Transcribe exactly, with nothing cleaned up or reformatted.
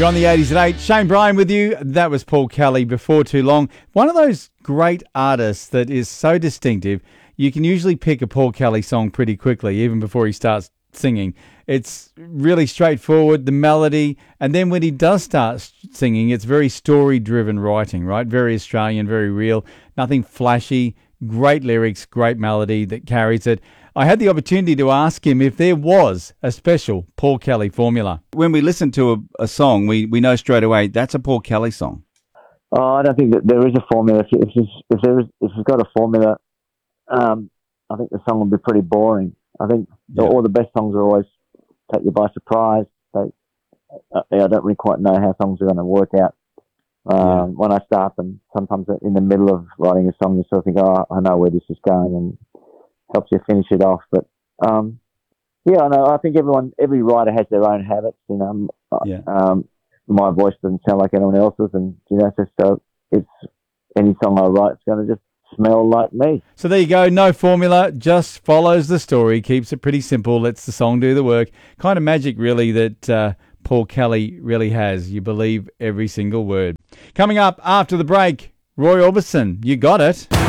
You're on the eighties at eight. Shane Bryan with you. That was Paul Kelly before too long. One of those great artists that is so distinctive. You can usually pick a Paul Kelly song pretty quickly, even before he starts singing. It's really straightforward, the melody, and then when he does start singing, it's very story-driven writing, right? Very Australian, very real, nothing flashy, great lyrics, great melody that carries it. I had the opportunity to ask him if there was a special Paul Kelly formula. When we listen to a, a song, we, we know straight away that's a Paul Kelly song. Oh, I don't think that there is a formula. If, if, if, there is, if you've got a formula, um, I think the song will be pretty boring. I think yeah. all the best songs are always take you by surprise. They, uh, I don't really quite know how songs are going to work out. Um, yeah. When I start them, sometimes in the middle of writing a song, you sort of think, oh, I know where this is going, and helps you finish it off. But um, yeah, I know. I think everyone, every writer has their own habits. You know, yeah. um, my voice doesn't sound like anyone else's, and you know, so, so it's any song I write, it's going to just smell like me. So there you go. No formula, just follows the story, keeps it pretty simple, lets the song do the work. Kind of magic, really, that uh, Paul Kelly really has. You believe every single word. Coming up after the break, Roy Orbison, You Got It.